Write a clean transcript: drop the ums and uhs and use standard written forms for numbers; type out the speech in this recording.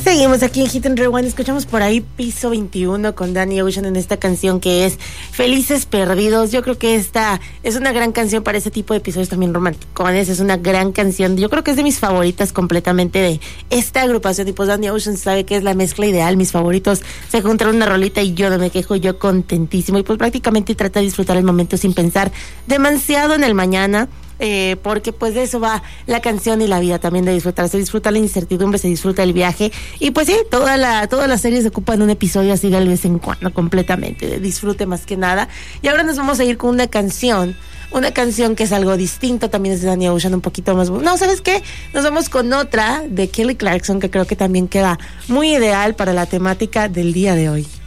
Seguimos aquí en Hit and Rewind. Escuchamos por ahí Piso 21 con Danny Ocean en esta canción que es Felices Perdidos. Yo creo que esta es una gran canción para ese tipo de episodios también romanticones. Es una gran canción. Yo creo que es de mis favoritas completamente de esta agrupación. Y pues Danny Ocean sabe que es la mezcla ideal. Mis favoritos se juntaron una rolita y yo no me quejo, yo contentísimo. Y pues prácticamente trata de disfrutar el momento sin pensar demasiado en el mañana. Porque pues de eso va la canción y la vida también, de disfrutar. Se disfruta la incertidumbre, se disfruta el viaje. Y pues sí, toda la serie se ocupa en un episodio así de vez en cuando, completamente, de disfrute más que nada. Y ahora nos vamos a ir con una canción que es algo distinto, también es de Danny Ocean, un poquito más... No, ¿sabes qué? Nos vamos con otra de Kelly Clarkson que creo que también queda muy ideal para la temática del día de hoy.